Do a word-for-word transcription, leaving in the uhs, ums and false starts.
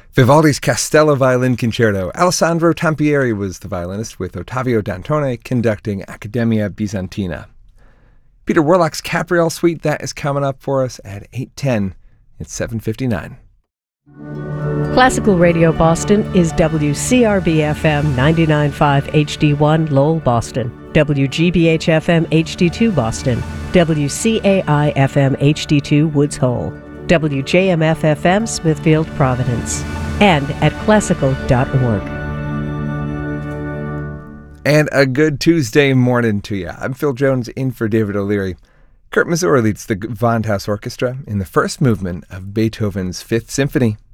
Vivaldi's Castello Violin Concerto. Alessandro Tampieri was the violinist, with Ottavio Dantone conducting Accademia Bizantina. Peter Warlock's Capriole Suite, that is coming up for us at eight ten. It's seven fifty-nine. Classical Radio Boston is W C R B F M ninety-nine point five H D one Lowell, Boston, W G B H F M H D two Boston, W C A I F M H D two Woods Hole, W J M F F M Smithfield, Providence, and at classical dot org. And a good Tuesday morning to you. I'm Phil Jones in for David O'Leary. Kurt Masur leads the Gewandhaus Orchestra in the first movement of Beethoven's Fifth Symphony.